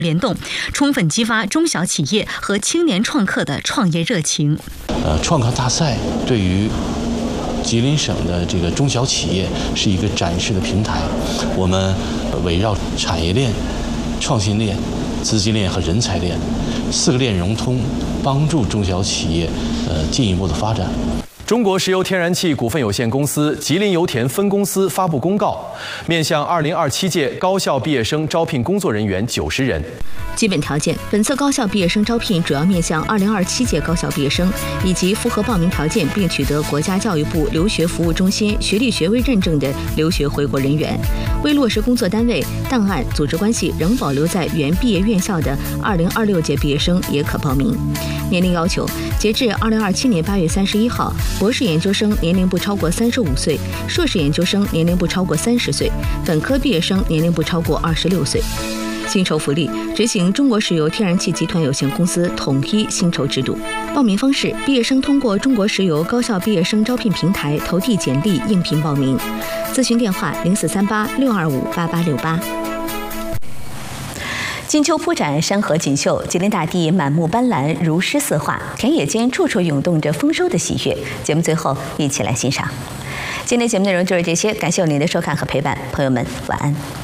联动，充分激发中小企业和青年创客的创业热情。 创客大赛对于吉林省的这个中小企业是一个展示的平台，我们围绕产业链、创新链、资金链和人才链4个链融通，帮助中小企业进一步的发展。 中国石油天然气股份有限公司吉林油田分公司发布公告，面向2027届高校毕业生招聘工作人员90人。 基本条件：本次高校毕业生招聘主要面向2027届高校毕业生以及符合报名条件并取得国家教育部留学服务中心学历学位认证的留学回国人员。未落实工作单位、档案、组织关系仍保留在原毕业院校的2026届毕业生也可报名。年龄要求：截至2027年8月31号，博士研究生年龄不超过35岁，硕士研究生年龄不超过30岁，本科毕业生年龄不超过26岁。薪酬福利执行中国石油天然气集团有限公司统一薪酬制度。报名方式：毕业生通过中国石油高校毕业生招聘平台投递简历应聘报名。咨询电话：0438-625-8868。金秋铺展，山河锦绣，吉林大地满目斑斓，如诗似画，田野间处处涌动着丰收的喜悦。节目最后，一起来欣赏。今天节目内容就是这些，感谢您的收看和陪伴，朋友们晚安。